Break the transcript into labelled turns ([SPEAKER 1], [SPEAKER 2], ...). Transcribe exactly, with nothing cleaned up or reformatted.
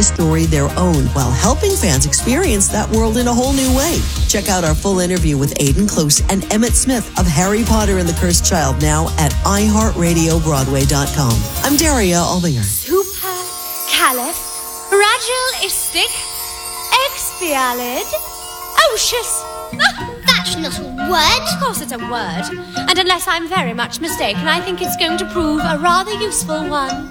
[SPEAKER 1] the story their own while helping fans experience that world in a whole new way. Check out our full interview with Aidan Close and Emmett Smith of Harry Potter and the Cursed Child now at i heart radio broadway dot com. I'm Daria Albinger.
[SPEAKER 2] Supercalifragilistic expialidocious.
[SPEAKER 3] That's not a word.
[SPEAKER 2] Of course it's a word. And unless I'm very much mistaken, I think it's going to prove a rather useful one.